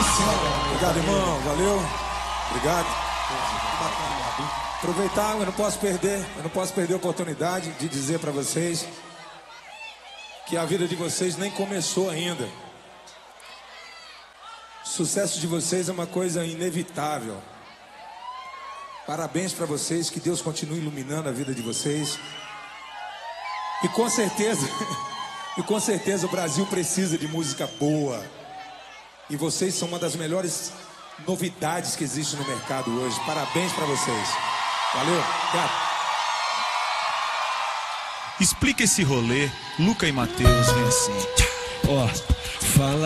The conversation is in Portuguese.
Obrigado, irmão. Valeu. Obrigado. Aproveitar, eu não posso perder a oportunidade de dizer para vocês que a vida de vocês nem começou ainda. O sucesso de vocês é uma coisa inevitável. Parabéns para vocês, que Deus continue iluminando a vida de vocês. E com certeza o Brasil precisa de música boa. E vocês são uma das melhores novidades que existe no mercado hoje. Parabéns para vocês. Valeu. Obrigado. Explica esse rolê, Luca e Matheus, vem assim. Ó, fala